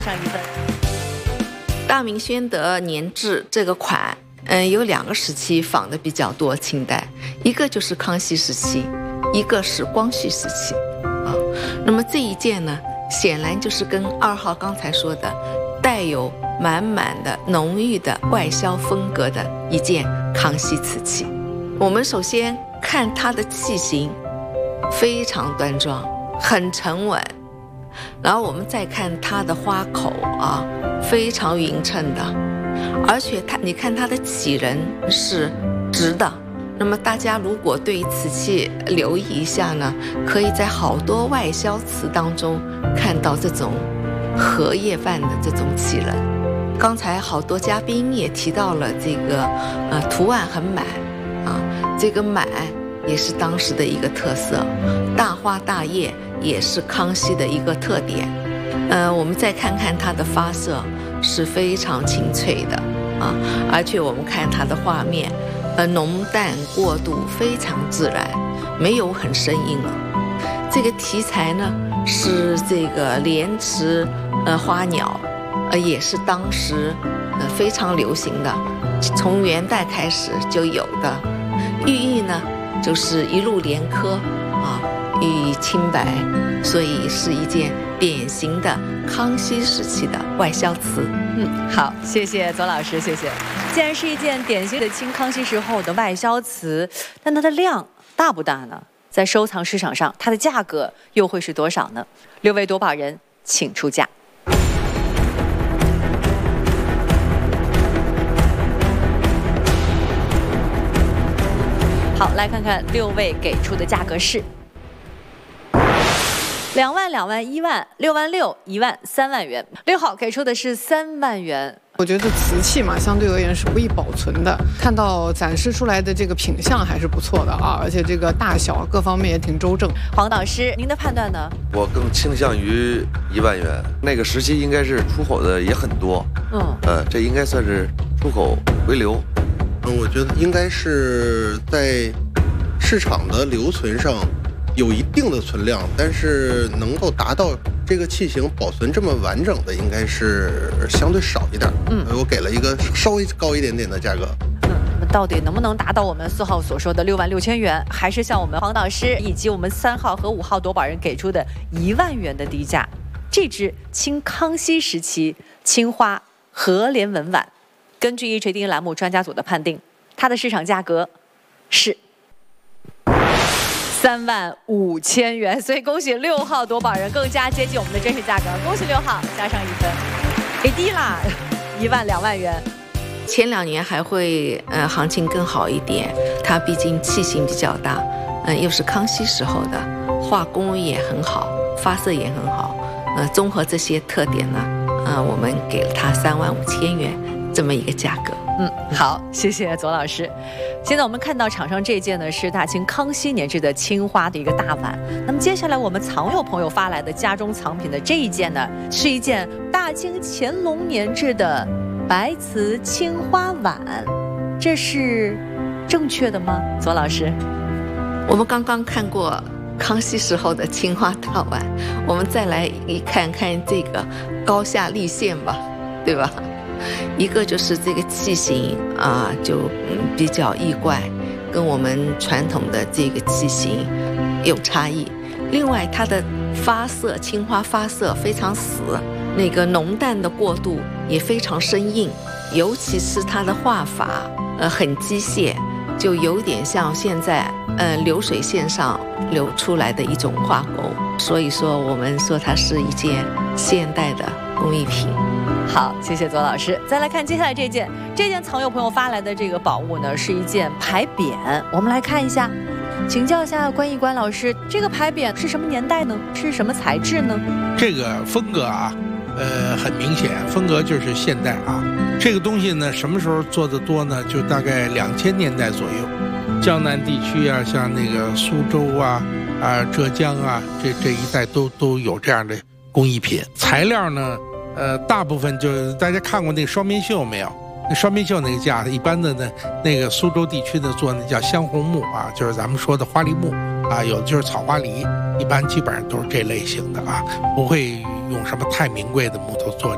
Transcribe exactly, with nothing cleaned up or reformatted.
上一份。 大明宣德年制这个款，嗯，有两个时期仿的比较多，清代一个就是康熙时期，一个是光绪时期啊。那么这一件呢，显然就是跟二号刚才说的带有满满的浓郁的外销风格的一件康熙瓷器。我们首先看它的器型，非常端庄，很沉稳。然后我们再看它的花口啊，非常匀称的，而且它，你看它的起人是直的。那么大家如果对瓷器留意一下呢，可以在好多外销瓷当中看到这种荷叶瓣的这种起人。刚才好多嘉宾也提到了这个，呃，图案很满啊，这个满也是当时的一个特色，大花大叶也是康熙的一个特点。呃，我们再看看它的发色是非常清脆的啊，而且我们看它的画面，呃，浓淡过渡非常自然，没有很生硬了。这个题材呢是这个莲池呃花鸟，呃也是当时呃非常流行的，从元代开始就有的。寓意呢就是一路连科啊，寓意清白，所以是一件典型的康熙时期的外销瓷。 嗯，好，谢谢左老师，谢谢。既然是一件典型的清康熙时候的外销瓷，但它的量大不大呢？在收藏市场上，它的价格又会是多少呢？六位夺宝人，请出价。好，来看看六位给出的价格是两万、两万、一万、六万六、一万、三万元。六号给出的是三万元。 我觉得瓷器嘛，相对而言是不易保存的。看到展示出来的这个品相还是不错的啊，而且这个大小各方面也挺周正。 黄导师，您的判断呢？ 我更倾向于一万元。那个时期应该是出口的也很多，嗯，呃，这应该算是出口回流。 嗯，我觉得应该是在市场的留存上有一定的存量，但是能够达到这个器型保存这么完整的，应该是相对少一点。嗯，我给了一个稍微高一点点的价格。 嗯，那到底能不能达到我们四号所说的六万六千元，还是像我们黄导师以及我们三号和五号夺宝人给出的一万元的低价？这只清康熙时期青花荷莲纹碗，根据一锤定音栏目专家组的判定，它的市场价格是三万五千元，所以恭喜六号夺宝人更加接近我们的真实价格，恭喜六号加上一分，给低啦，一万两万元。 前两年还会呃行情更好一点，它毕竟器型比较大，嗯、呃，又是康熙时候的，画工也很好，发色也很好，呃，综合这些特点呢，呃，我们给了它三万五千元这么一个价格。 嗯，好，谢谢左老师。现在我们看到场上这件呢是大清康熙年制的青花的一个大碗。那么接下来我们藏友朋友发来的家中藏品的这一件呢，是一件大清乾隆年制的白瓷青花碗，这是正确的吗？左老师， 我们刚刚看过康熙时候的青花大碗，我们再来一看看这个高下立现吧，对吧？一个就是这个器型啊，就嗯比较异怪，跟我们传统的这个器型有差异。另外，它的发色青花发色非常死，那个浓淡的过渡也非常生硬，尤其是它的画法，呃，很机械，就有点像现在呃流水线上流出来的一种画工。所以说，我们说它是一件现代的工艺品。 好，谢谢左老师。再来看接下来这件，这件藏友朋友发来的这个宝物呢，是一件牌匾。我们来看一下，请教一下关毅关老师，这个牌匾是什么年代呢？是什么材质呢？ 这个风格啊，呃，很明显，风格就是现代啊。这个东西呢，什么时候做的多呢？就大概两千年代左右，江南地区啊，像那个苏州啊、啊浙江啊，这这一带都都有这样的工艺品。材料呢？呃，大部分就是大家看过那个双面绣没有？那双面绣那个架，一般的呢，那个苏州地区的做那叫香红木啊，就是咱们说的花梨木啊，有的就是草花梨，一般基本上都是这类型的啊，不会用什么太名贵的木头做。